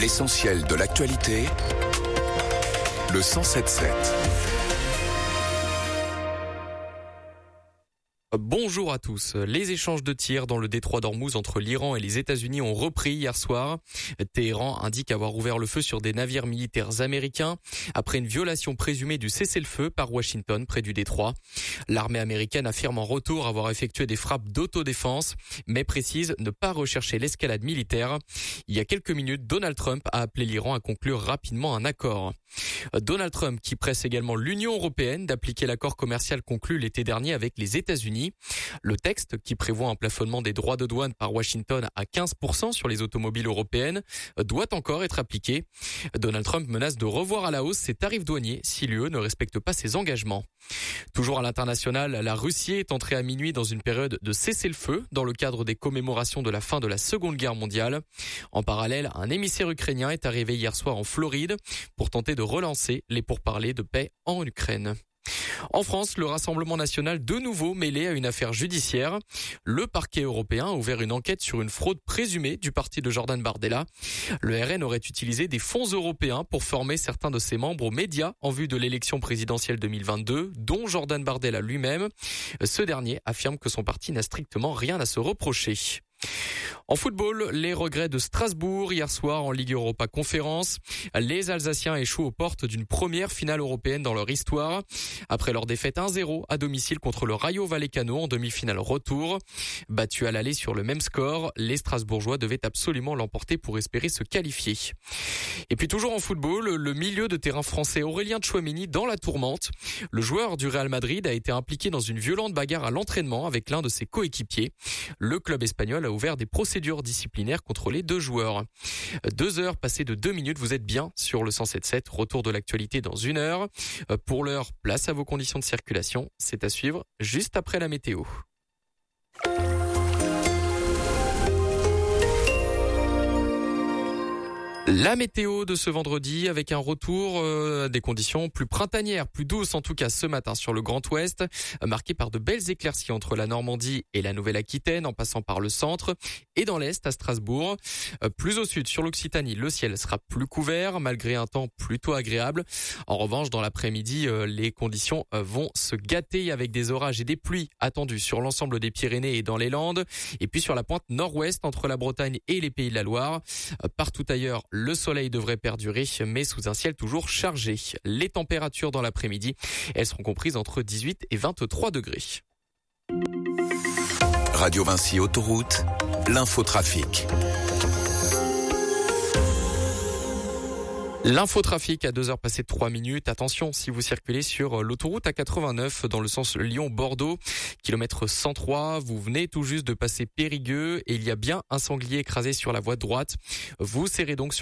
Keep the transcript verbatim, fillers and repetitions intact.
L'essentiel de l'actualité, le cent sept sept. Bonjour à tous. Les échanges de tirs dans le détroit d'Ormuz entre l'Iran et les États-Unis ont repris hier soir. Téhéran indique avoir ouvert le feu sur des navires militaires américains après une violation présumée du cessez-le-feu par Washington près du détroit. L'armée américaine affirme en retour avoir effectué des frappes d'autodéfense, mais précise ne pas rechercher l'escalade militaire. Il y a quelques minutes, Donald Trump a appelé l'Iran à conclure rapidement un accord. Donald Trump qui presse également l'Union européenne d'appliquer l'accord commercial conclu l'été dernier avec les États-Unis. Le texte, qui prévoit un plafonnement des droits de douane par Washington à quinze pour cent sur les automobiles européennes, doit encore être appliqué. Donald Trump menace de revoir à la hausse ses tarifs douaniers si l'U E ne respecte pas ses engagements. Toujours à l'international, la Russie est entrée à minuit dans une période de cessez-le-feu dans le cadre des commémorations de la fin de la Seconde Guerre mondiale. En parallèle, un émissaire ukrainien est arrivé hier soir en Floride pour tenter de relancer les pourparlers de paix en Ukraine. En France, le Rassemblement national de nouveau mêlé à une affaire judiciaire. Le parquet européen a ouvert une enquête sur une fraude présumée du parti de Jordan Bardella. Le R N aurait utilisé des fonds européens pour former certains de ses membres aux médias en vue de l'élection présidentielle deux mille vingt-deux, dont Jordan Bardella lui-même. Ce dernier affirme que son parti n'a strictement rien à se reprocher. En football, les regrets de Strasbourg hier soir en Ligue Europa Conférence. Les Alsaciens échouent aux portes d'une première finale européenne dans leur histoire. Après leur défaite un zéro à domicile contre le Rayo Vallecano en demi-finale retour. Battus à l'aller sur le même score, les Strasbourgeois devaient absolument l'emporter pour espérer se qualifier. Et puis toujours en football, le milieu de terrain français Aurélien Tchouaméni dans la tourmente. Le joueur du Real Madrid a été impliqué dans une violente bagarre à l'entraînement avec l'un de ses coéquipiers. Le club espagnol a ouvert des procédures disciplinaires contre les deux joueurs. Deux heures passées de deux minutes, vous êtes bien sur le cent sept sept. Retour de l'actualité dans une heure. Pour l'heure, place à vos conditions de circulation. C'est à suivre juste après la météo. La météo de ce vendredi avec un retour euh, des conditions plus printanières, plus douces en tout cas ce matin sur le Grand Ouest, euh, marqué par de belles éclaircies entre la Normandie et la Nouvelle-Aquitaine en passant par le centre et dans l'Est à Strasbourg. Euh, plus au sud sur l'Occitanie, le ciel sera plus couvert malgré un temps plutôt agréable. En revanche, dans l'après-midi, euh, les conditions euh, vont se gâter avec des orages et des pluies attendus sur l'ensemble des Pyrénées et dans les Landes. Et puis sur la pointe nord-ouest entre la Bretagne et les Pays de la Loire. Euh, partout ailleurs, le soleil devrait perdurer, mais sous un ciel toujours chargé. Les températures dans l'après-midi, elles seront comprises entre dix-huit et vingt-trois degrés. Radio Vinci Autoroute, l'infotrafic. L'infotrafic à deux heures passées de trois minutes. Attention si vous circulez sur l'autoroute A quatre-vingt-neuf dans le sens Lyon-Bordeaux, kilomètre cent trois. Vous venez tout juste de passer Périgueux et il y a bien un sanglier écrasé sur la voie de droite. Vous serrez donc sur